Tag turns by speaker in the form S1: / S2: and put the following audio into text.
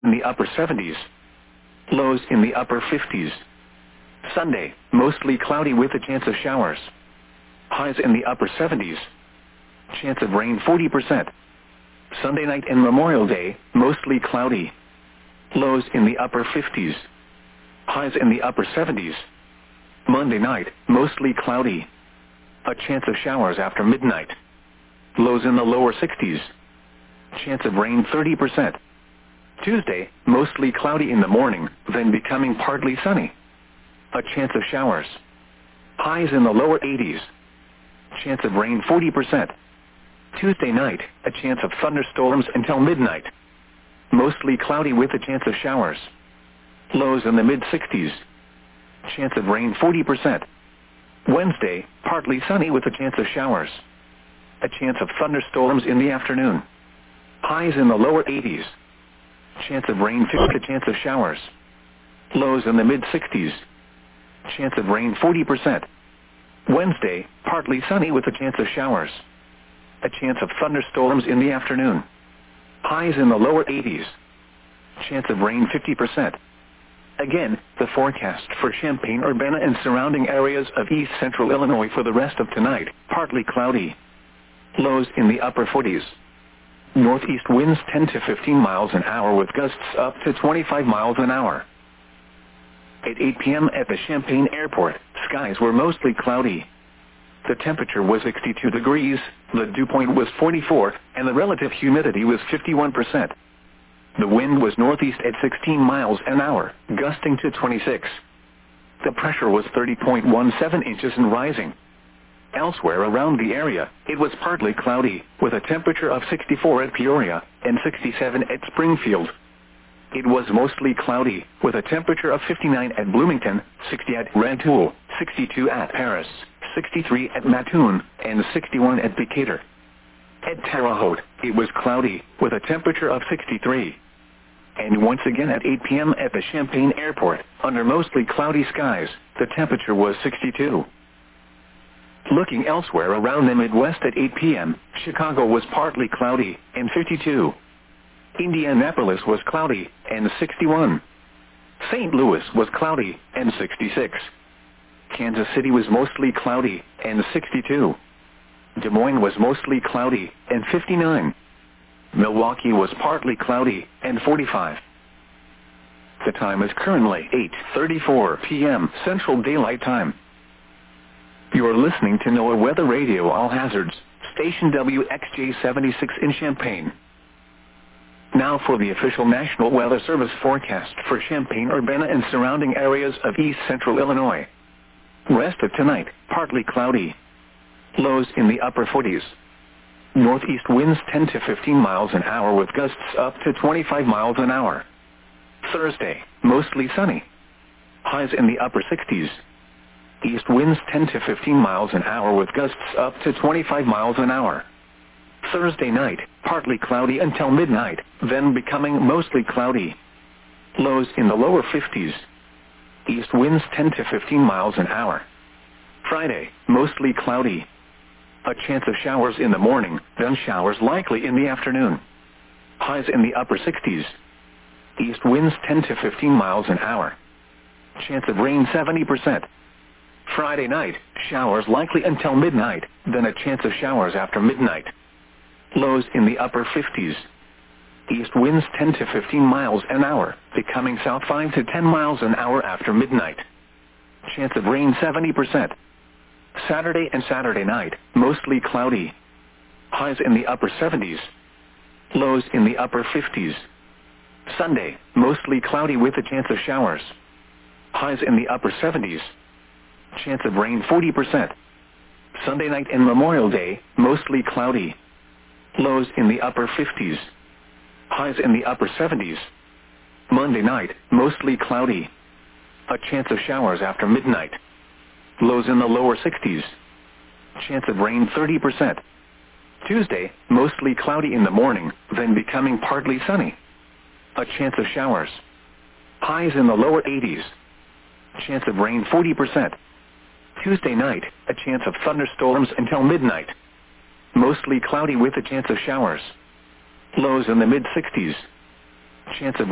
S1: in the upper 70s. Lows in the upper 50s. Sunday, mostly cloudy with a chance of showers. Highs in the upper 70s. Chance of rain 40%. Sunday night and Memorial Day, mostly cloudy. Lows in the upper 50s. Highs in the upper 70s. Monday night, mostly cloudy. A chance of showers after midnight. Lows in the lower 60s. Chance of rain 30%. Tuesday, mostly cloudy in the morning, then becoming partly sunny. A chance of showers. Highs in the lower 80s. Chance of rain 40%. Tuesday night, a chance of thunderstorms until midnight. Mostly cloudy with a chance of showers. Lows in the mid-60s. Chance of rain 40%. Wednesday, partly sunny with a chance of showers. A chance of thunderstorms in the afternoon. Highs in the lower 80s. Chance of rain 50%. Chance of showers. Lows in the mid-60s. Chance of rain 40%. Wednesday, partly sunny with a chance of showers. A chance of thunderstorms in the afternoon. Highs in the lower 80s. Chance of rain 50%. Again, the forecast for Champaign-Urbana and surrounding areas of east central Illinois for the rest of tonight, partly cloudy. Lows in the upper 40s. Northeast winds 10 to 15 miles an hour with gusts up to 25 miles an hour. At 8 p.m. at the Champaign Airport, skies were mostly cloudy. The temperature was 62 degrees, the dew point was 44, and the relative humidity was 51%. The wind was northeast at 16 miles an hour, gusting to 26. The pressure was 30.17 inches and rising. Elsewhere around the area, it was partly cloudy, with a temperature of 64 at Peoria and 67 at Springfield. It was mostly cloudy, with a temperature of 59 at Bloomington, 60 at Rantoul, 62 at Paris, 63 at Mattoon, and 61 at Decatur. At Terre Haute, it was cloudy, with a temperature of 63. And once again at 8 p.m. at the Champaign Airport, under mostly cloudy skies, the temperature was 62. Looking elsewhere around the Midwest at 8 p.m., Chicago was partly cloudy, and 52. Indianapolis was cloudy, and 61. St. Louis was cloudy, and 66. Kansas City was mostly cloudy, and 62. Des Moines was mostly cloudy, and 59. Milwaukee was partly cloudy, and 45. The time is currently 8:34 p.m. Central Daylight Time. You are listening to NOAA Weather Radio All Hazards, station WXJ-76 in Champaign. Now for the official National Weather Service forecast for Champaign-Urbana and surrounding areas of east central Illinois. Rest of tonight, partly cloudy. Lows in the upper 40s. Northeast winds 10 to 15 miles an hour with gusts up to 25 miles an hour. Thursday, mostly sunny. Highs in the upper 60s. East winds 10 to 15 miles an hour with gusts up to 25 miles an hour. Thursday night, partly cloudy until midnight, then becoming mostly cloudy. Lows in the lower 50s. East winds 10 to 15 miles an hour. Friday, mostly cloudy. A chance of showers in the morning, then showers likely in the afternoon. Highs in the upper 60s. East winds 10 to 15 miles an hour. Chance of rain 70%. Friday night, showers likely until midnight, then a chance of showers after midnight. Lows in the upper 50s. East winds 10 to 15 miles an hour, becoming south 5 to 10 miles an hour after midnight. Chance of rain 70%. Saturday and Saturday night, mostly cloudy. Highs in the upper 70s. Lows in the upper 50s. Sunday, mostly cloudy with a chance of showers. Highs in the upper 70s. Chance of rain 40%. Sunday night and Memorial Day, mostly cloudy. Lows in the upper 50s. Highs in the upper 70s. Monday night, mostly cloudy. A chance of showers after midnight. Lows in the lower 60s. Chance of rain 30%. Tuesday, mostly cloudy in the morning, then becoming partly sunny. A chance of showers. Highs in the lower 80s. Chance of rain 40%. Tuesday night, a chance of thunderstorms until midnight. Mostly cloudy with a chance of showers. Lows in the mid-60s. Chance of